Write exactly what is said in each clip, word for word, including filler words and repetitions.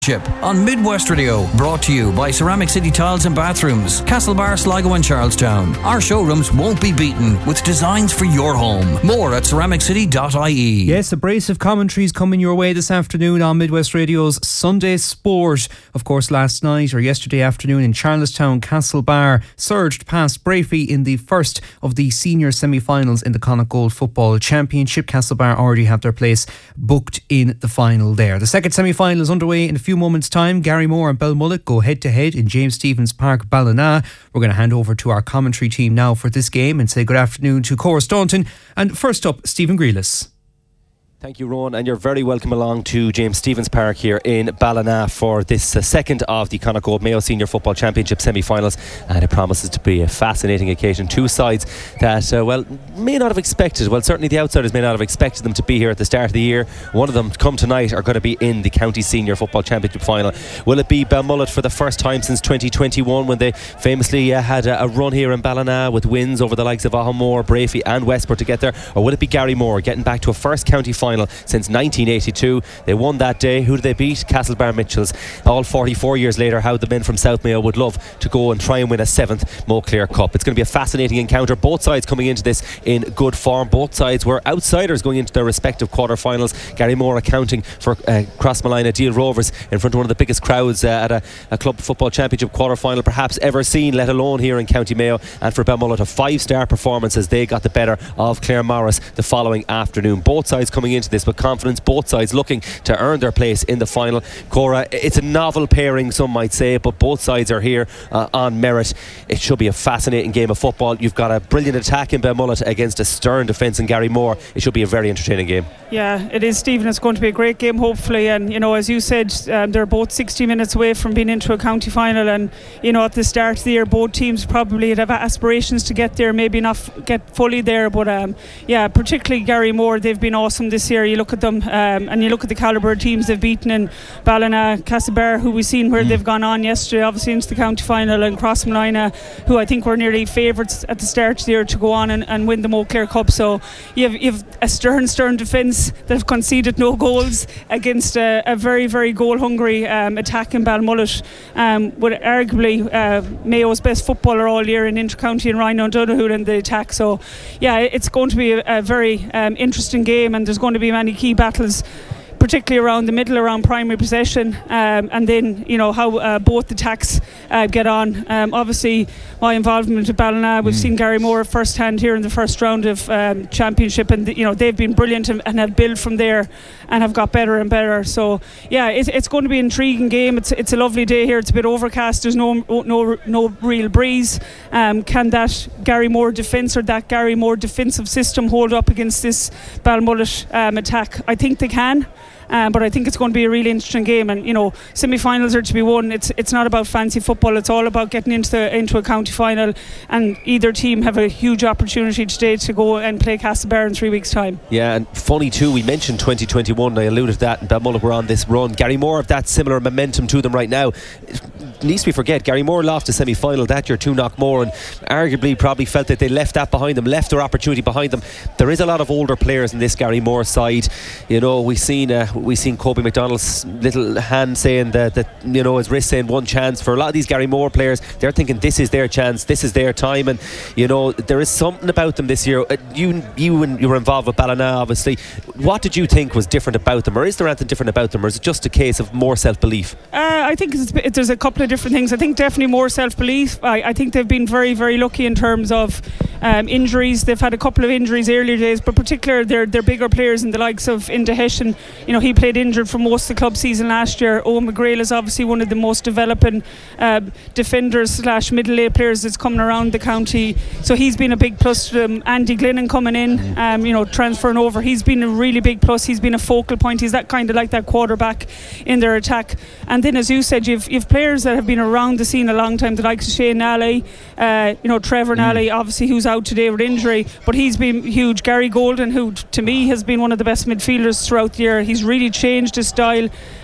Chip on Midwest Radio, brought to you by Ceramic City Tiles and Bathrooms, Castlebar, Sligo and Charlestown. Our showrooms won't be beaten with designs for your home. More at ceramic city dot I E. Yes, a brace of commentaries coming your way this afternoon on Midwest Radio's Sunday Sport. Of course, last night or yesterday afternoon in Charlestown, Castlebar surged past Brafey in the first of the senior semi-finals in the Connacht Gold Football Championship. Castlebar already have their place booked in the final there. The second semi-final is underway in a few moments time. Garrymore and Belmullet go head to head in James Stephens Park, Ballina. We're going to hand over to our commentary team now for this game and say good afternoon to Cora Staunton. And first up, Stephen Grealis. Thank you, Rowan, and you're very welcome along to James Stephens Park here in Ballina for this uh, second of the Connacht Gold Mayo Senior Football Championship semi-finals, and it promises to be a fascinating occasion. Two sides that, uh, well, may not have expected, well, certainly the outsiders may not have expected them to be here at the start of the year. One of them, come tonight, are going to be in the County Senior Football Championship final. Will it be Belmullet for the first time since twenty twenty-one, when they famously uh, had a, a run here in Ballina with wins over the likes of Ahomore, Brafey and Westport to get there? Or will it be Garrymore getting back to a first county final since nineteen eighty-two? They won that day. Who did they beat? Castlebar Mitchells. All forty-four years later, how the men from South Mayo would love to go and try and win a seventh Moclair Cup. It's going to be a fascinating encounter. Both sides coming into this in good form. Both sides were outsiders going into their respective quarter-finals. Garrymore accounting for uh, Crossmalina Deal Rovers in front of one of the biggest crowds uh, at a, a club football championship quarter-final perhaps ever seen, let alone here in County Mayo. And for Belmullet, a five-star performance as they got the better of Clare Morris the following afternoon. Both sides coming into this with confidence, both sides looking to earn their place in the final. Cora, it's a novel pairing, some might say, but both sides are here uh, on merit. It should be a fascinating game of football. You've got a brilliant attack in Belmullet against a stern defence in Garrymore. It should be a very entertaining game. Yeah, it is, Stephen. It's going to be a great game, hopefully. And, you know, as you said, um, they're both sixty minutes away from being into a county final. And, you know, at the start of the year, both teams probably have aspirations to get there, maybe not f- get fully there. But, um, yeah, particularly Garrymore, they've been awesome this year. You look at them um, and you look at the calibre of teams they've beaten in Ballina, Castlebar, who we've seen where mm. they've gone on yesterday, obviously into the county final, and Crossmalina, who I think were nearly favourites at the start of the year to go on and, and win the Moclair Cup. So you have, you have a stern, stern defence that have conceded no goals against a, a very, very goal-hungry um, attack in Belmullet, um, with arguably uh, Mayo's best footballer all year in Intercounty and Ryan O'Donoghue in the attack. So yeah, it's going to be a, a very um, interesting game, and there's going to be many key battles, particularly around the middle, around primary possession, um, and then, you know, how uh, both attacks uh, get on. Um, obviously, my involvement with Ballina, we've mm. seen Garrymore first hand here in the first round of um, championship, and the, you know, they've been brilliant and, and have built from there and have got better and better. So yeah, it, it's going to be an intriguing game. It's it's a lovely day here. It's a bit overcast. There's no no no real breeze. Um, can that Garrymore defence or that Garrymore defensive system hold up against this Belmullet um, attack? I think they can. Um, but I think it's going to be a really interesting game, and you know, semi-finals are to be won. It's it's not about fancy football. It's all about getting into the, into a county final, and either team have a huge opportunity today to go and play Castlebar in three weeks' time. Yeah, and funny too, we mentioned twenty twenty-one. I alluded to that, and Belmullet were on this run. Garrymore have that similar momentum to them right now. Least we forget, Garrymore lost a semi-final that year to Knockmore, and arguably probably felt that they left that behind them, left their opportunity behind them. There is a lot of older players in this Garrymore side. You know, we've seen uh, we've seen Kobe McDonald's little hand saying that, that you know, his wrist saying one chance. For a lot of these Garrymore players, they're thinking this is their chance, this is their time, and you know, there is something about them this year. Uh, you you and you were involved with Ballina, obviously. What did you think was different about them, or is there anything different about them, or is it just a case of more self-belief? Uh, I think it's, it, there's a couple of different things. I think definitely more self-belief. I, I think they've been very, very lucky in terms of um, injuries. They've had a couple of injuries earlier days, but particularly they're, they're bigger players in the likes of Inda Hession. You know, he played injured for most of the club season last year. Owen McGrail is obviously one of the most developing uh, defenders slash middle-aged players that's coming around the county. So he's been a big plus to them. Andy Glennon coming in, um, you know, transferring over. He's been a really big plus. He's been a focal point. He's that kind of like that quarterback in their attack. And then, as you said, you've, you've players that have been around the scene a long time, the likes of Shane Nally, uh, you know, Trevor mm. Nally, obviously, who's out today with injury, but he's been huge. Gary Golden, who t- to me has been one of the best midfielders throughout the year. He's really changed his style.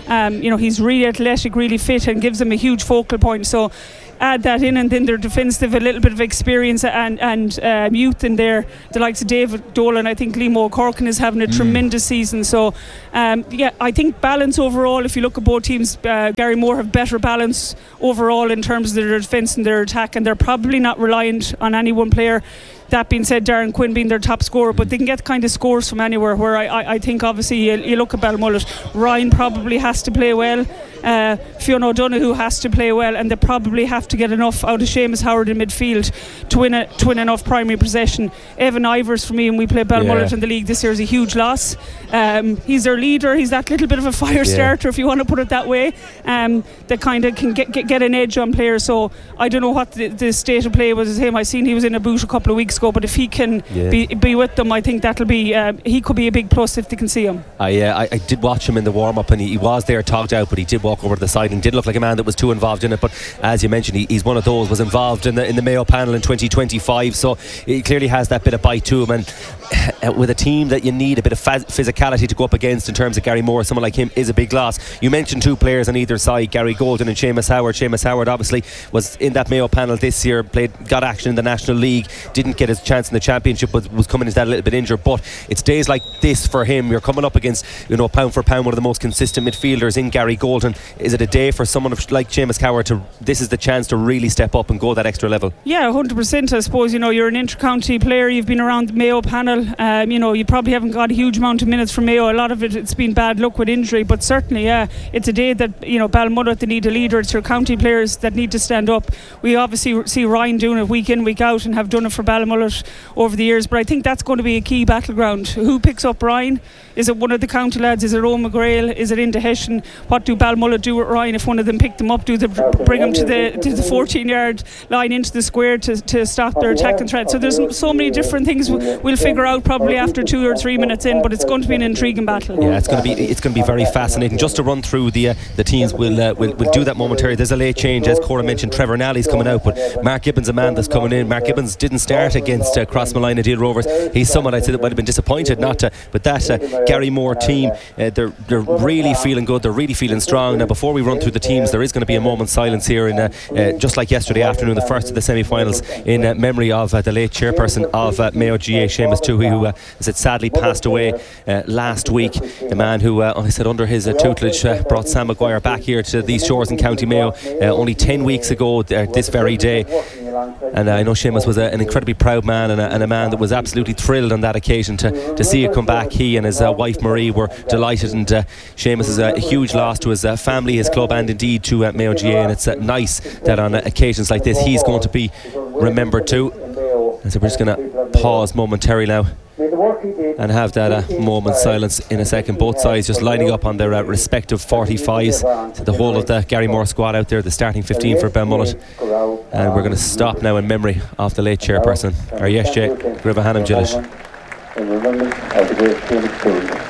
Um, you know, he's really athletic, really fit, and gives them a huge focal point. So add that in, and then their defence, they've a little bit of experience and and um, youth in there. The likes of David Dolan, I think Liam O'Corkin is having a mm. tremendous season. So um, yeah, I think balance overall. If you look at both teams, uh, Gary Moore have better balance overall in terms of their defence and their attack, and they're probably not reliant on any one player. That being said, Darren Quinn being their top scorer, but they can get kind of scores from anywhere. Where I, I, I think obviously you, you look at Balmullet, Ryan probably has to play well, uh, Fiona O'Donoghue has to play well, and they probably have to get enough out of Seamus Howard in midfield to win a, to win enough primary possession. Evan Ivers for me, and we play Balmullet yeah. in the league this year, is a huge loss. Um, he's their leader. He's that little bit of a fire yeah. starter, if you want to put it that way. Um, that kind of can get, get get an edge on players. So I don't know what the, the state of play was with him. I seen he was in a boot a couple of weeks ago, but if he can yeah. be be with them, I think that'll be uh, he could be a big plus if they can see him. I, uh, I I did watch him in the warm up, and he, he was there togged out, but he did walk over to the side and did look like a man that was too involved in it. But as you mentioned, he, he's one of those, was involved in the in the Mayo panel in twenty twenty-five, so he clearly has that bit of bite to him. And uh, with a team that you need a bit of phys- physicality to go up against in terms of Gary Moore, someone like him is a big loss. You mentioned two players on either side, Gary Golden and Seamus Howard. Seamus Howard obviously was in that Mayo panel this year, played got action in the National League, didn't get his chance in the Championship, but was coming into that a little bit injured. But it's days like this for him. You're coming up against, you know, pound for pound one of the most consistent midfielders in Gary Golden. Is it a day for someone like Seamus Howard to, this is the chance to really step up and go that extra level? Yeah, one hundred percent. I suppose, you know, you're an inter-county player, you've been around the Mayo panel, um, you know, you probably haven't got a huge amount of minutes from Mayo. A lot of it, it's been bad luck with injury, but certainly, yeah, it's a day that, you know, Balmullet, they need a leader. It's your county players that need to stand up. We obviously see Ryan doing it week in, week out, and have done it for Balmullet over the years, but I think that's going to be a key battleground. Who picks up Ryan? Is it one of the county lads? Is it Owen McGrail? Is it Inda Hession? What do Balmullet do with Ryan if one of them pick them up? Do they bring him to the to the fourteen yard line into the square to, to stop their attack and threat? So there's so many different things we'll figure out probably after two or three minutes in, but it's going to be an intriguing battle. Yeah, it's going to be it's going to be very fascinating. Just to run through the uh, the teams, we'll, uh, we'll we'll do that momentarily. There's a late change, as Cora mentioned. Trevor Nally's coming out, but Mark Gibbons, a man that's coming in. Mark Gibbons didn't start against uh, Crossmolina Deal Rovers. He's someone I'd say that might have been disappointed not to, but that uh, Gary Moore team, uh, they're they're really feeling good. They're really feeling strong. Now, before we run through the teams, there is going to be a moment's silence here, in uh, uh, just like yesterday afternoon, the first of the semi-finals, in uh, memory of uh, the late chairperson of uh, Mayo G A, Seamus Toohey, who uh, as it sadly passed away uh, last week. The man who, uh, I said, under his uh, tutelage, uh, brought Sam Maguire back here to these shores in County Mayo uh, only ten weeks ago, uh, this very day. And uh, I know Seamus was a, an incredibly proud man, and a, and a man that was absolutely thrilled on that occasion to, to see it come back. He and his uh, wife Marie were delighted, and uh, Seamus is a, a huge loss to his uh, family, his club, and indeed to uh, Mayo G A. And it's uh, nice that on uh, occasions like this he's going to be remembered too. And so we're just going to pause momentarily now and have that uh, moment's silence in a second. Both sides just lining up on their uh, respective forty-fives. So the whole of the Gary Moore squad out there, the starting fifteen for Balmullet. And we're going to stop now in memory of the late chairperson, our yes J, Griva Hanum Gillish. In remembrance of the great Seamus Toohey.